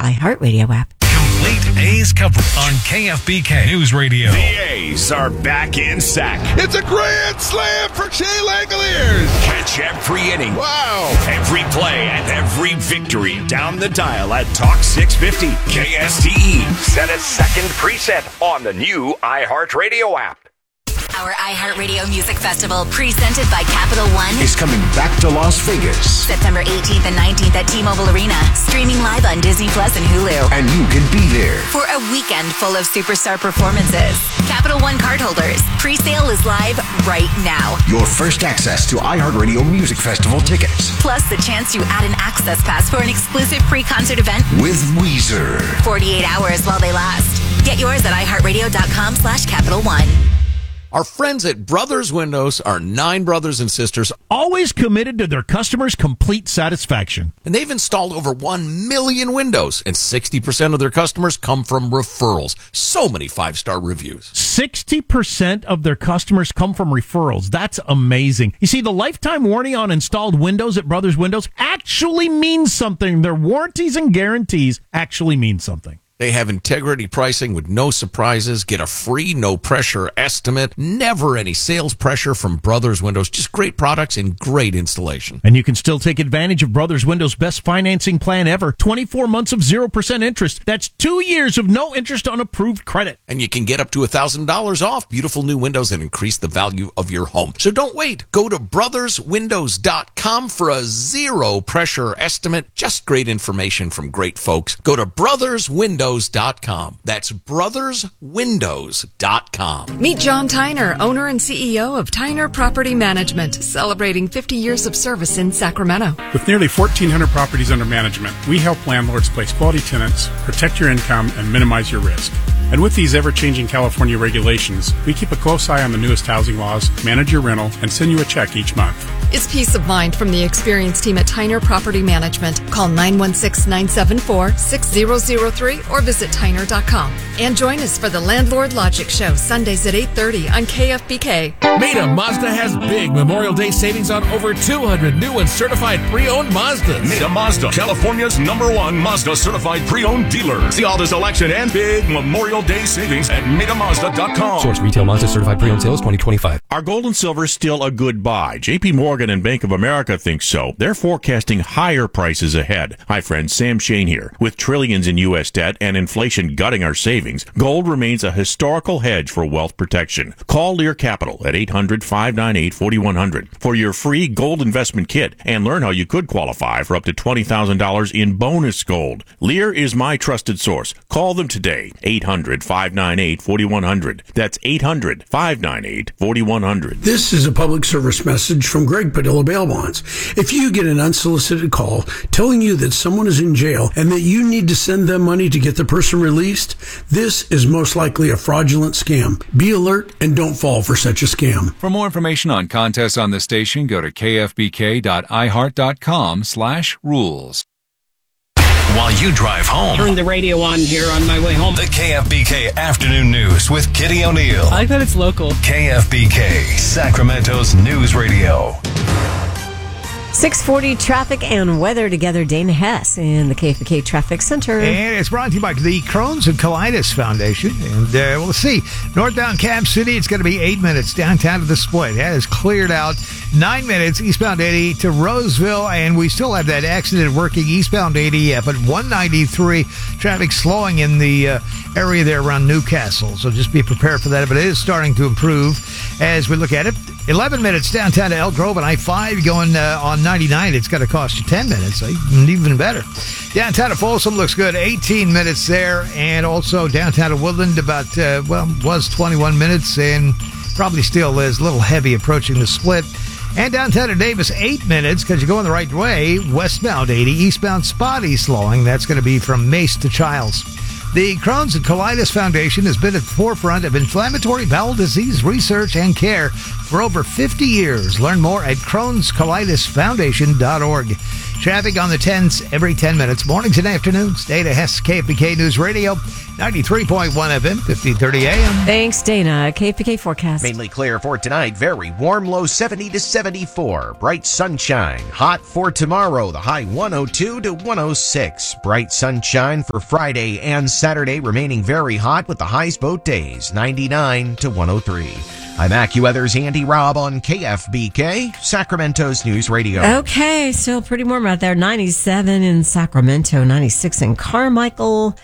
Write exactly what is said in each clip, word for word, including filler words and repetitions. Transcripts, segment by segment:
iHeartRadio app. Complete A's coverage on K F B K News Radio. The A's are back in sack. It's a grand slam for Shea Langoliers. Catch every inning. Wow. Every play and every victory down the dial at Talk six fifty K S T E. Set a second preset on the new iHeartRadio app. Our iHeartRadio Music Festival, presented by Capital One, is coming back to Las Vegas. September eighteenth and nineteenth at T-Mobile Arena. Streaming live on Disney Plus and Hulu. And you can be there for a weekend full of superstar performances. Capital One cardholders, pre-sale is live right now. Your first access to iHeartRadio Music Festival tickets. Plus the chance to add an access pass for an exclusive pre-concert event with Weezer. forty-eight hours while they last. Get yours at iHeartRadio.com slash Capital One. Our friends at Brothers Windows are nine brothers and sisters, always committed to their customers' complete satisfaction. And they've installed over one million windows, and sixty percent of their customers come from referrals. So many five-star reviews. sixty percent of their customers come from referrals. That's amazing. You see, the lifetime warranty on installed windows at Brothers Windows actually means something. Their warranties and guarantees actually mean something. They have integrity pricing with no surprises. Get a free, no-pressure estimate. Never any sales pressure from Brothers Windows. Just great products and great installation. And you can still take advantage of Brothers Windows' best financing plan ever. twenty-four months of zero percent interest. That's two years of no interest on approved credit. And you can get up to one thousand dollars off beautiful new windows and increase the value of your home. So don't wait. Go to brothers windows dot com for a zero-pressure estimate. Just great information from great folks. Go to brothers windows dot com. That's brothers windows dot com. Meet John Tyner, owner and C E O of Tyner Property Management, celebrating fifty years of service in Sacramento. With nearly fourteen hundred properties under management, we help landlords place quality tenants, protect your income, and minimize your risk. And with these ever-changing California regulations, we keep a close eye on the newest housing laws, manage your rental, and send you a check each month. It's peace of mind from the experienced team at Tyner Property Management. Call nine one six, nine seven four, six zero zero three or visit tyner dot com. And join us for the Landlord Logic Show, Sundays at eight thirty on K F B K. Meta Mazda has big Memorial Day savings on over two hundred new and certified pre-owned Mazdas. Meta Mazda, California's number one Mazda certified pre-owned dealer. See all the selection and big Memorial Day savings at meta mazda dot com. Source retail Mazda certified pre-owned sales twenty twenty-five. Are gold and silver still a good buy? J P Morgan and Bank of America think so. They're forecasting higher prices ahead. Hi friends, Sam Shane here. With trillions in U S debt and inflation gutting our savings, gold remains a historical hedge for wealth protection. Call Lear Capital at eight hundred, five nine eight, four one zero zero for your free gold investment kit and learn how you could qualify for up to twenty thousand dollars in bonus gold. Lear is my trusted source. Call them today. eight hundred, five nine eight, four one zero zero. That's eight hundred, five nine eight, four one zero zero. This is a public service message from Greg Padilla Bail Bonds. If you get an unsolicited call telling you that someone is in jail and that you need to send them money to get the person released, this is most likely a fraudulent scam. Be alert and don't fall for such a scam. For more information on contests on the station, go to k f b k dot i heart dot com slash rules. While you drive home, turn the radio on here on my way home. The K F B K Afternoon News with Kitty O'Neill. I like that it's local. K F B K, Sacramento's news radio. six forty traffic and weather together. Dana Hess in the K F B K Traffic Center. And it's brought to you by the Crohn's and Colitis Foundation. And uh, we'll see. Northbound Cab City, it's going to be eight minutes. Downtown to the split. That is cleared out. Nine minutes. Eastbound eighty to Roseville. And we still have that accident working eastbound eighty up at one ninety-three. Traffic slowing in the uh, area there around Newcastle. So just be prepared for that. But it is starting to improve as we look at it. eleven minutes downtown to Elk Grove and I five going uh, on ninety-nine. It's going to cost you ten minutes. Even better. Downtown to Folsom looks good. eighteen minutes there. And also downtown to Woodland about, uh, well, was twenty-one minutes and probably still is a little heavy approaching the split. And downtown to Davis, eight minutes because you're going the right way. Westbound eighty, eastbound spotty slowing. That's going to be from Mace to Childs. The Crohn's and Colitis Foundation has been at the forefront of inflammatory bowel disease research and care for over fifty years. Learn more at Crohn's Colitis Foundation dot org. Traffic on the tens every ten minutes, mornings and afternoons. Dana Hess, K F B K News Radio, ninety-three point one F M, fifteen thirty A M. Thanks, Dana. K F B K forecast. Mainly clear for tonight. Very warm, low seventy to seventy-four. Bright sunshine. Hot for tomorrow. The high one oh two to one oh six. Bright sunshine for Friday and Saturday, remaining very hot with the highs both days, ninety-nine to one oh three. I'm AccuWeather's Andy Robb on K F B K, Sacramento's News Radio. Okay, still pretty warm out there. ninety-seven in Sacramento, ninety-six in Carmichael.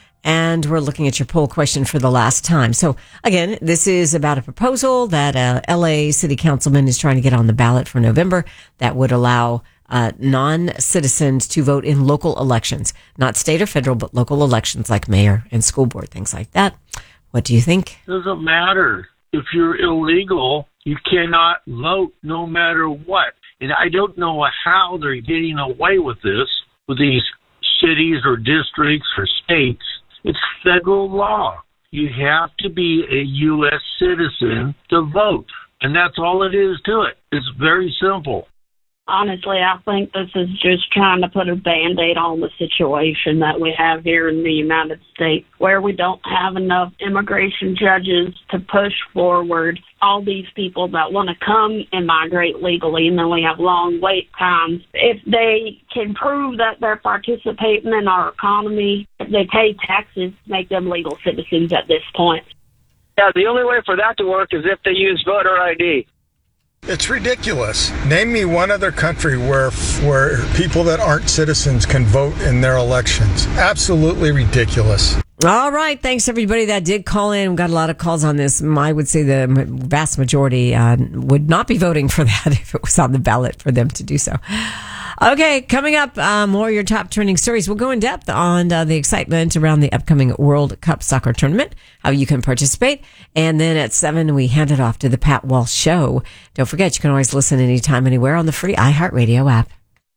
And we're looking at your poll question for the last time. So again, this is about a proposal that uh, L A City Councilman is trying to get on the ballot for November that would allow uh, non-citizens to vote in local elections, not state or federal, but local elections like mayor and school board, things like that. What do you think? Doesn't matter. If you're illegal, you cannot vote no matter what. And I don't know how they're getting away with this with these cities or districts or states. It's federal law. You have to be a U S citizen to vote. And that's all it is to it. It's very simple. Honestly, I think this is just trying to put a Band-Aid on the situation that we have here in the United States, where we don't have enough immigration judges to push forward all these people that want to come and migrate legally, and then we have long wait times. If they can prove that they're participating in our economy, if they pay taxes, make them legal citizens at this point. Yeah, the only way for that to work is if they use voter I D. It's ridiculous. Name me one other country where where people that aren't citizens can vote in their elections. Absolutely ridiculous. All right. Thanks, everybody that did call in. We got a lot of calls on this. I would say the vast majority uh, would not be voting for that if it was on the ballot for them to do so. Okay, coming up, uh, more of your top trending stories. We'll go in depth on uh, the excitement around the upcoming World Cup soccer tournament, how you can participate. And then at seven, we hand it off to the Pat Walsh Show. Don't forget, you can always listen anytime, anywhere on the free iHeartRadio app.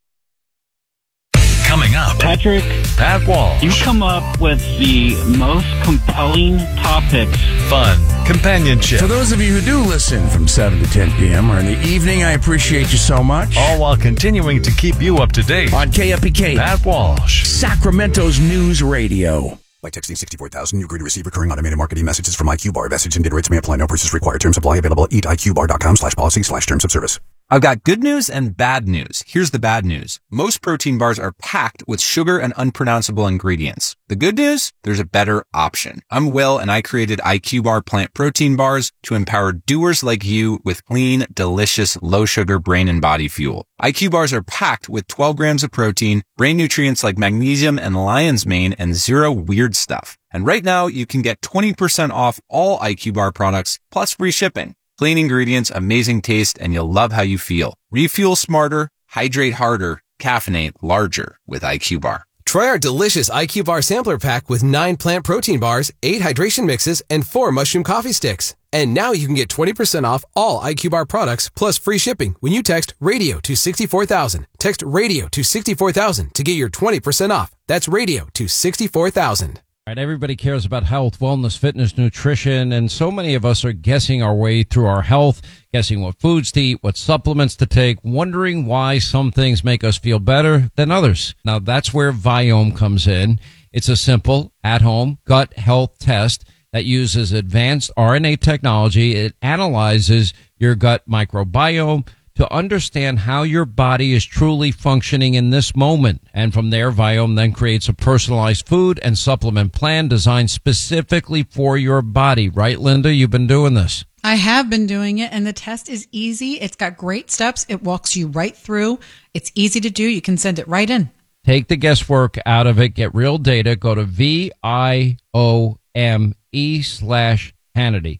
Coming up, Patrick, Pat Walsh. You come up with the most compelling topics. Fun, companionship. For those of you who do listen from seven to ten p.m. or in the evening, I appreciate you so much. All while continuing to keep you up to date. On K F B K, Pat Walsh, Sacramento's News Radio. By texting sixty-four thousand, you agree to receive recurring automated marketing messages from IQBar. Message and data rates may apply. No purchase required. Terms apply. Available at eatiqbar.com slash policy slash terms of service. I've got good news and bad news. Here's the bad news. Most protein bars are packed with sugar and unpronounceable ingredients. The good news? There's a better option. I'm Will, and I created IQBar plant protein bars to empower doers like you with clean, delicious, low-sugar brain and body fuel. I Q bars are packed with twelve grams of protein, brain nutrients like magnesium and lion's mane, and zero weird stuff. And right now, you can get twenty percent off all I Q bar products, plus free shipping. Clean ingredients, amazing taste, and you'll love how you feel. Refuel smarter, hydrate harder, caffeinate larger with I Q bar. Try our delicious I Q Bar Sampler Pack with nine plant protein bars, eight hydration mixes, and four mushroom coffee sticks. And now you can get twenty percent off all I Q Bar products plus free shipping when you text RADIO to sixty-four thousand. Text RADIO to sixty-four thousand to get your twenty percent off. That's RADIO to sixty-four thousand. Right, everybody cares about health, wellness, fitness, nutrition, and so many of us are guessing our way through our health, guessing what foods to eat, what supplements to take, wondering why some things make us feel better than others. Now, that's where Viome comes in. It's a simple, at-home gut health test that uses advanced R N A technology. It analyzes your gut microbiome to understand how your body is truly functioning in this moment. And from there, Viome then creates a personalized food and supplement plan designed specifically for your body. Right, Linda? You've been doing this. I have been doing it, and the test is easy. It's got great steps. It walks you right through. It's easy to do. You can send it right in. Take the guesswork out of it. Get real data. Go to V I O M E slash Hannity.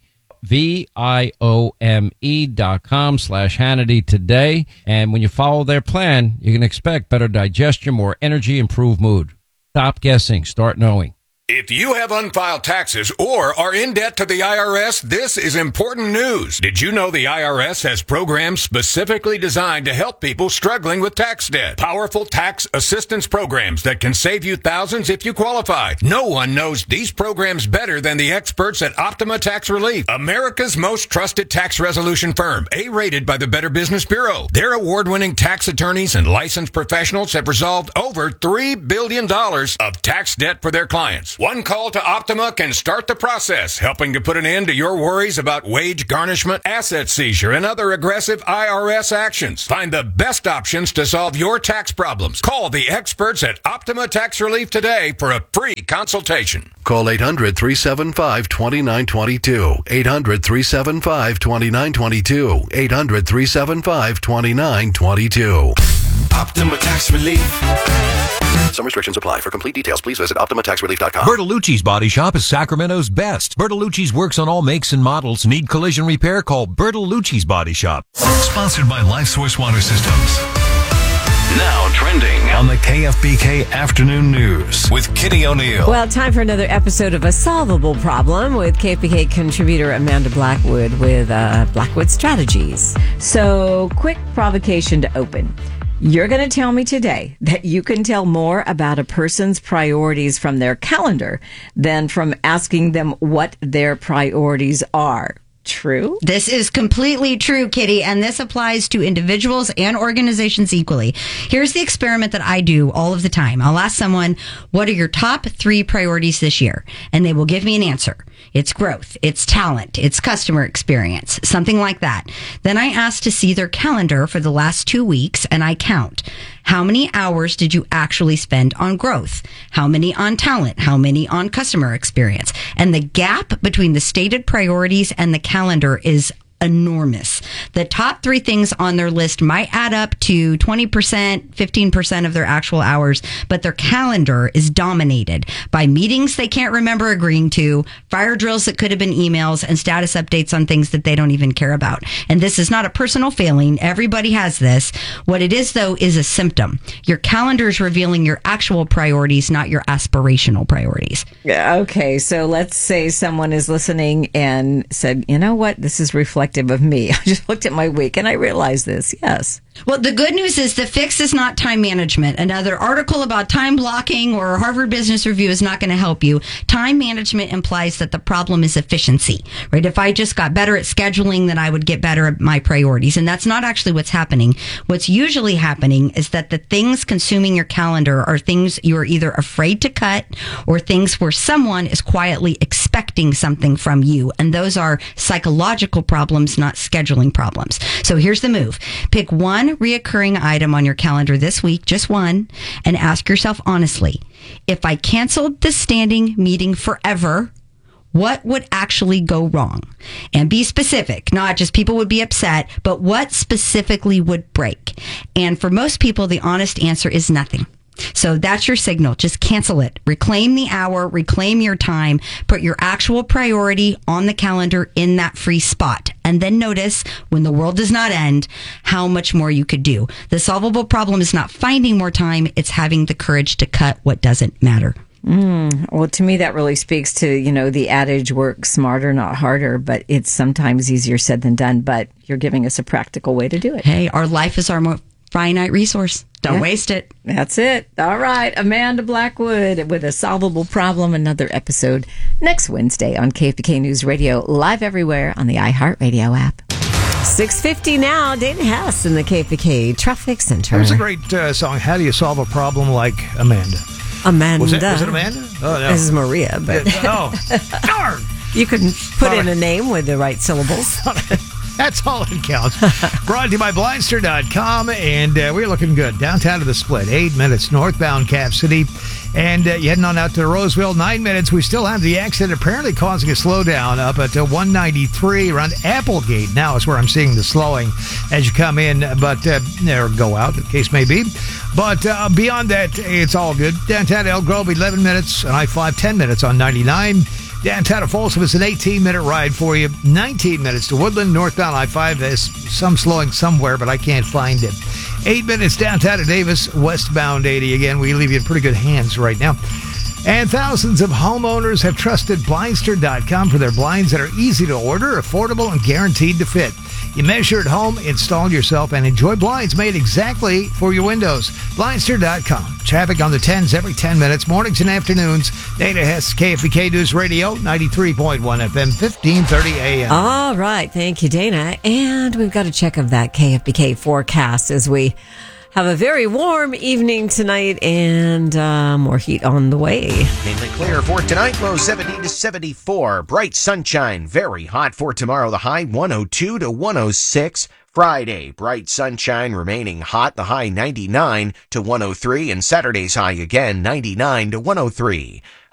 V-I-O-M-E dot com slash Hannity today. And when you follow their plan, you can expect better digestion, more energy, improved mood. Stop guessing. Start knowing. If you have unfiled taxes or are in debt to the I R S, this is important news. Did you know the I R S has programs specifically designed to help people struggling with tax debt? Powerful tax assistance programs that can save you thousands if you qualify. No one knows these programs better than the experts at Optima Tax Relief, America's most trusted tax resolution firm, A-rated by the Better Business Bureau. Their award-winning tax attorneys and licensed professionals have resolved over three billion dollars of tax debt for their clients. One call to Optima can start the process, helping to put an end to your worries about wage garnishment, asset seizure, and other aggressive I R S actions. Find the best options to solve your tax problems. Call the experts at Optima Tax Relief today for a free consultation. Call eight hundred, three seven five, two nine two two. eight hundred, three seven five, two nine two two. eight hundred, three seven five, two nine two two. Optima Tax Relief. Some restrictions apply. For complete details, please visit Optima Tax Relief dot com. Bertolucci's Body Shop is Sacramento's best. Bertolucci's works on all makes and models. Need collision repair? Call Bertolucci's Body Shop. Sponsored by LifeSource Water Systems. Now trending on the K F B K Afternoon News with Kitty O'Neill. Well, time for another episode of A Solvable Problem with K F B K contributor Amanda Blackwood with uh, Blackwood Strategies. So, quick provocation to open. You're going to tell me today that you can tell more about a person's priorities from their calendar than from asking them what their priorities are. True? This is completely true, Kitty, and this applies to individuals and organizations equally. Here's the experiment that I do all of the time. I'll ask someone, what are your top three priorities this year? And they will give me an answer. It's growth, it's talent, it's customer experience, something like that. Then I ask to see their calendar for the last two weeks and I count. How many hours did you actually spend on growth? How many on talent? How many on customer experience? And the gap between the stated priorities and the calendar is enormous. The top three things on their list might add up to twenty percent, fifteen percent of their actual hours, but their calendar is dominated by meetings they can't remember agreeing to, fire drills that could have been emails, and status updates on things that they don't even care about. And this is not a personal failing. Everybody has this. What it is, though, is a symptom. Your calendar is revealing your actual priorities, not your aspirational priorities. Yeah, okay, so let's say someone is listening and said, you know what, this is reflective of me. I just looked at my week and I realized this. Yes. Well, the good news is the fix is not time management. Another article about time blocking or Harvard Business Review is not going to help you. Time management implies that the problem is efficiency, right? If I just got better at scheduling, then I would get better at my priorities. And that's not actually what's happening. What's usually happening is that the things consuming your calendar are things you're either afraid to cut or things where someone is quietly expecting something from you. And those are psychological problems, not scheduling problems. So here's the move. Pick one reoccurring item on your calendar this week, just one, and ask yourself honestly, if I canceled this standing meeting forever, what would actually go wrong? And be specific, not just people would be upset, but what specifically would break? And for most people, the honest answer is nothing. So that's your signal. Just cancel it. Reclaim the hour, reclaim your time, put your actual priority on the calendar in that free spot. And then notice, when the world does not end, how much more you could do. The solvable problem is not finding more time, it's having the courage to cut what doesn't matter. Mm, well, to me, that really speaks to, you know, the adage, work smarter, not harder, but it's sometimes easier said than done. But you're giving us a practical way to do it. Hey, our life is our more finite resource. Don't yeah. waste it. That's it. All right. Amanda Blackwood with A Solvable Problem. Another episode next Wednesday on K F B K News Radio, live everywhere on the iHeartRadio app. six fifty now. Dayton Hess in the K F B K Traffic Center. It was a great uh, song. How do you solve a problem like Amanda? Amanda. Was it, was it Amanda? Oh, no. This is Maria. But yeah, oh, darn. You couldn't put All in right. a name with the right syllables. That's all that counts. Brought to you by Blindster dot com, and uh, we're looking good. Downtown to the Split, eight minutes northbound Cap City, and uh, you're heading on out to Roseville, nine minutes. We still have the accident apparently causing a slowdown up at uh, one ninety-three around Applegate. Now is where I'm seeing the slowing as you come in, but uh, or go out, the case may be. But uh, beyond that, it's all good. Downtown to Elk Grove, eleven minutes, and I five, ten minutes on ninety-nine. Downtown to Folsom is an eighteen-minute ride for you. nineteen minutes to Woodland, northbound I five. There's some slowing somewhere, but I can't find it. Eight minutes downtown to Davis, westbound eighty. Again, we leave you in pretty good hands right now. And thousands of homeowners have trusted Blindster dot com for their blinds that are easy to order, affordable, and guaranteed to fit. You measure at home, install yourself, and enjoy blinds made exactly for your windows. Blindster dot com. Traffic on the tens every ten minutes, mornings and afternoons. Dana Hess, K F B K News Radio, ninety-three point one F M, fifteen thirty A M. All right. Thank you, Dana. And we've got a check of that K F B K forecast as we have a very warm evening tonight and uh, more heat on the way. Mainly clear for tonight, low seventy to seventy-four. Bright sunshine, very hot for tomorrow, the high one oh two to one oh six. Friday, bright sunshine remaining hot, the high ninety-nine to one oh three. And Saturday's high again, ninety-nine to one oh three.